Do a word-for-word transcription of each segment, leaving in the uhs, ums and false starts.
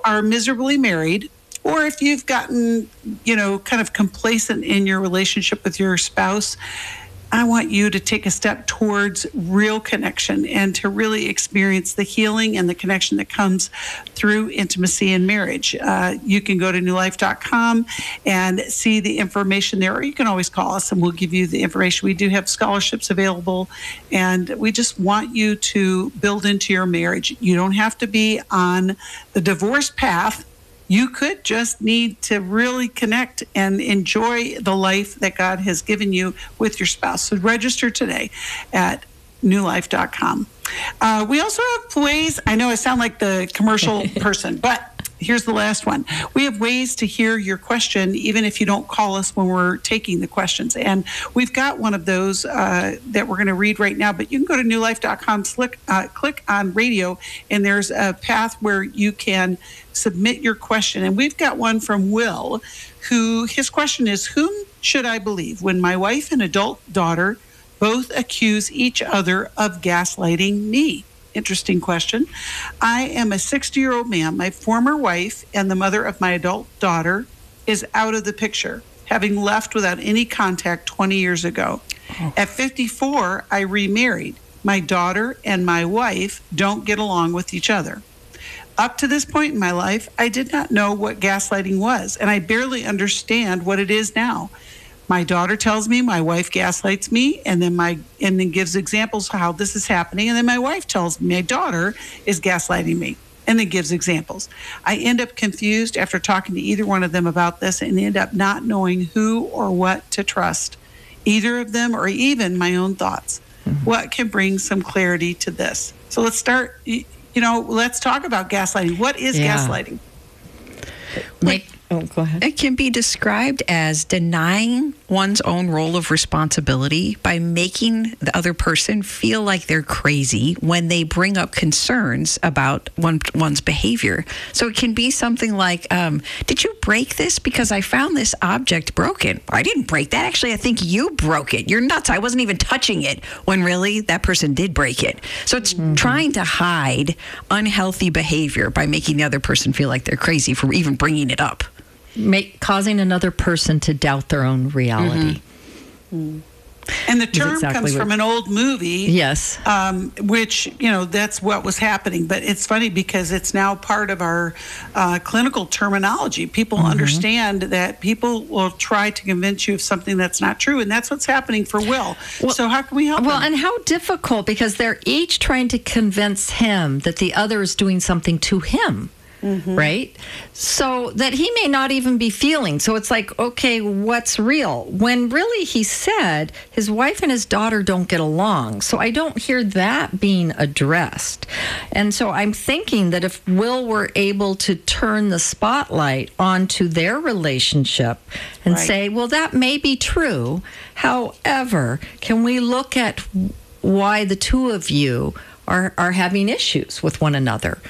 are miserably married, or if you've gotten, you know, kind of complacent in your relationship with your spouse, I want you to take a step towards real connection and to really experience the healing and the connection that comes through intimacy in marriage. Uh, you can go to new life dot com and see the information there, or you can always call us and we'll give you the information. We do have scholarships available, and we just want you to build into your marriage. You don't have to be on the divorce path. You could just need to really connect and enjoy the life that God has given you with your spouse. So register today at new life dot com. Uh, we also have ways, I know I sound like the commercial person, but here's the last one. We have ways to hear your question, even if you don't call us when we're taking the questions. And we've got one of those uh, that we're going to read right now, but you can go to new life dot com, click, uh, click on radio, and there's a path where you can submit your question. And we've got one from Will, who his question is, whom should I believe when my wife and adult daughter both accuse each other of gaslighting me? Interesting question. I am a sixty-year-old man. My former wife and the mother of my adult daughter is out of the picture, having left without any contact twenty years ago. Oh. At fifty-four, I remarried. My daughter and my wife don't get along with each other. Up to this point in my life, I did not know what gaslighting was, and I barely understand what it is now. My daughter tells me my wife gaslights me, and then my and then gives examples of how this is happening. And then my wife tells me my daughter is gaslighting me, and then gives examples. I end up confused after talking to either one of them about this, and end up not knowing who or what to trust, either of them or even my own thoughts. Mm-hmm. What can bring some clarity to this? So let's start. You know, let's talk about gaslighting. What is yeah. gaslighting? Like, oh, go ahead. It can be described as denying one's own role of responsibility by making the other person feel like they're crazy when they bring up concerns about one, one's behavior. So it can be something like, um, did you break this? Because I found this object broken. I didn't break that. Actually, I think you broke it. You're nuts. I wasn't even touching it, when really that person did break it. So it's mm-hmm. trying to hide unhealthy behavior by making the other person feel like they're crazy for even bringing it up. Make, causing another person to doubt their own reality. Mm-hmm. And the term exactly comes from an old movie. Yes. Um, which, you know, that's what was happening. But it's funny because it's now part of our uh, clinical terminology. People mm-hmm. understand that people will try to convince you of something that's not true. And that's what's happening for Will. Well, so how can we help Well, him? And how difficult, because they're each trying to convince him that the other is doing something to him. Mm-hmm. Right? So that he may not even be feeling. So it's like, okay, what's real? When really he said his wife and his daughter don't get along. So I don't hear that being addressed. And so I'm thinking that if Will were able to turn the spotlight onto their relationship and right. say, well, that may be true. However, can we look at why the two of you are, are having issues with one another?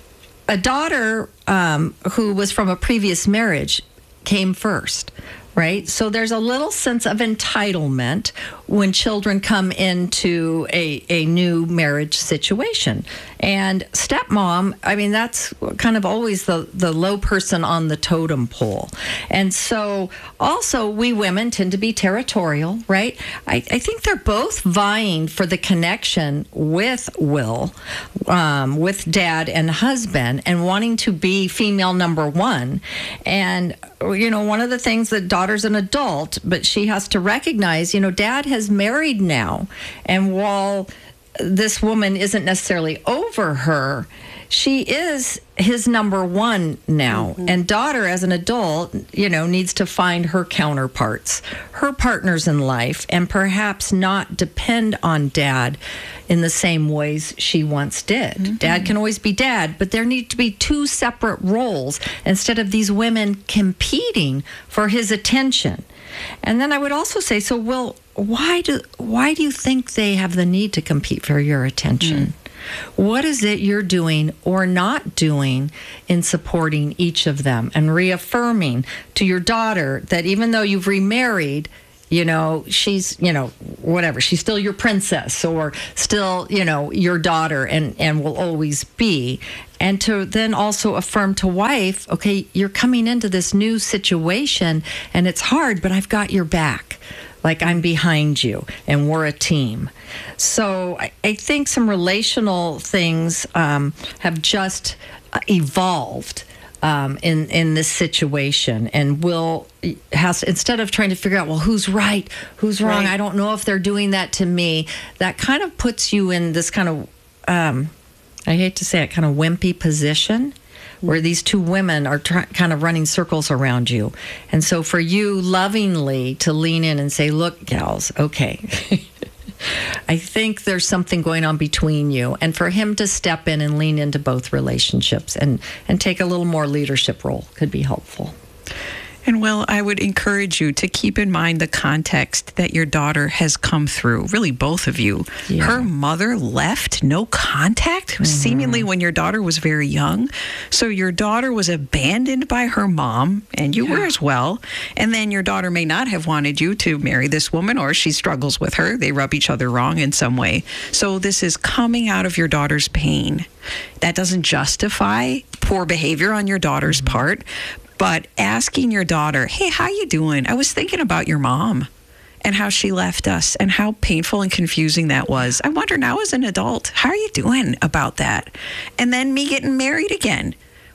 A daughter um, who was from a previous marriage came first, right? So there's a little sense of entitlement when children come into a, a new marriage situation. And stepmom, I mean, that's kind of always the, the low person on the totem pole. And so also we women tend to be territorial, right? I, I think they're both vying for the connection with Will, um, with dad and husband, and wanting to be female number one. And, you know, one of the things that daughter's an adult, but she has to recognize, you know, dad has married now. And while this woman isn't necessarily over her, she is his number one now. Mm-hmm. And daughter, as an adult, you know, needs to find her counterparts, her partners in life, and perhaps not depend on dad in the same ways she once did. Mm-hmm. Dad can always be dad, but there need to be two separate roles instead of these women competing for his attention. And then I would also say, so, Will, why do why do you think they have the need to compete for your attention? Mm. What is it you're doing or not doing in supporting each of them and reaffirming to your daughter that even though you've remarried, you know, she's, you know, whatever, she's still your princess or still, you know, your daughter and, and will always be. And to then also affirm to wife, okay, you're coming into this new situation and it's hard, but I've got your back. Like, I'm behind you and we're a team. So I, I think some relational things um, have just evolved um, in, in this situation, and will has instead of trying to figure out, well, who's right, who's wrong, right. I don't know if they're doing that to me. That kind of puts you in this kind of, um, I hate to say it, kind of wimpy position, where these two women are try- kind of running circles around you. And so for you lovingly to lean in and say, look, gals, okay, I think there's something going on between you. And for him to step in and lean into both relationships and, and take a little more leadership role could be helpful. And Will, I would encourage you to keep in mind the context that your daughter has come through, really both of you. Yeah. Her mother left, no contact, mm-hmm. seemingly when your daughter was very young. So your daughter was abandoned by her mom, and you yeah. were as well. And then your daughter may not have wanted you to marry this woman, or she struggles with her. They rub each other wrong in some way. So this is coming out of your daughter's pain. That doesn't justify poor behavior on your daughter's mm-hmm. part. But asking your daughter, hey, how you doing? I was thinking about your mom and how she left us and how painful and confusing that was. I wonder now as an adult, how are you doing about that? And then me getting married again.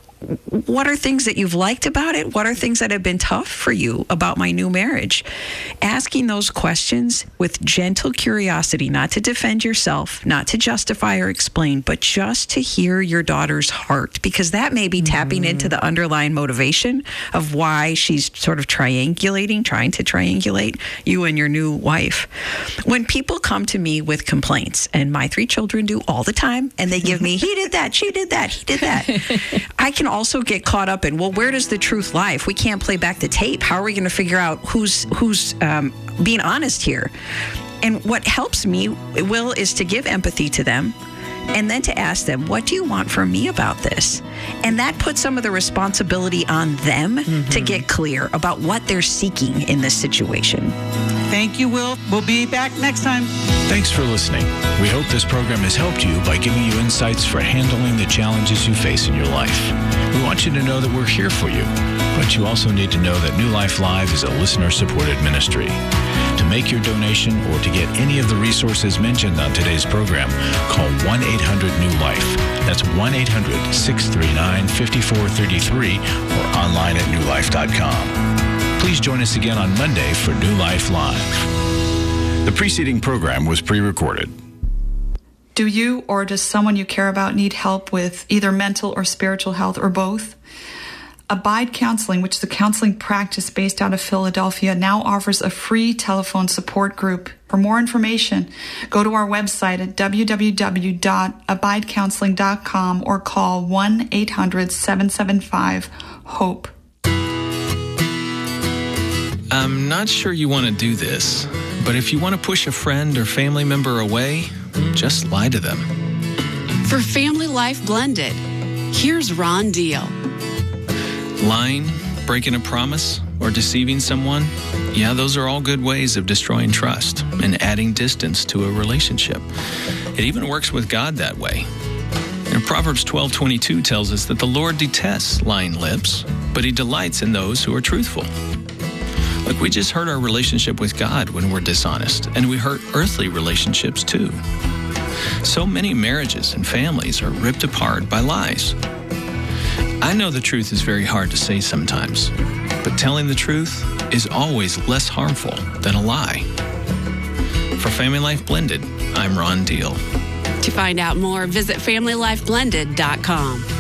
What are things that you've liked about it? What are things that have been tough for you about my new marriage? Asking those questions with gentle curiosity, not to defend yourself, not to justify or explain, but just to hear your daughter's heart, because that may be mm-hmm. tapping into the underlying motivation of why she's sort of triangulating, trying to triangulate you and your new wife. When people come to me with complaints, and my three children do all the time, and they give me, he did that, she did that, he did that, I can also get caught up in, well, where does the truth lie? If we can't play back the tape, how are we going to figure out who's who's um, being honest here? And what helps me, Will, is to give empathy to them, and then to ask them, what do you want from me about this? And that puts some of the responsibility on them mm-hmm. to get clear about what they're seeking in this situation. Thank you, Will. We'll be back next time. Thanks for listening. We hope this program has helped you by giving you insights for handling the challenges you face in your life. We want you to know that we're here for you, but you also need to know that New Life Live is a listener-supported ministry. To make your donation or to get any of the resources mentioned on today's program, call one eight hundred new life. That's one eight hundred, six three nine, five four three three or online at new life dot com. Please join us again on Monday for New Life Live. The preceding program was pre-recorded. Do you or does someone you care about need help with either mental or spiritual health or both? Abide Counseling, which is a counseling practice based out of Philadelphia, now offers a free telephone support group. For more information, go to our website at w w w dot abide counseling dot com or call one eight hundred, seven seven five, HOPE. I'm not sure you want to do this, but if you want to push a friend or family member away, just lie to them. For Family Life Blended, here's Ron Deal. Lying, breaking a promise, or deceiving someone, yeah, those are all good ways of destroying trust and adding distance to a relationship. It even works with God that way. And Proverbs twelve twenty-two tells us that the Lord detests lying lips, but he delights in those who are truthful. Look, we just hurt our relationship with God when we're dishonest, and we hurt earthly relationships too. So many marriages and families are ripped apart by lies. I know the truth is very hard to say sometimes, but telling the truth is always less harmful than a lie. For Family Life Blended, I'm Ron Deal. To find out more, visit family life blended dot com.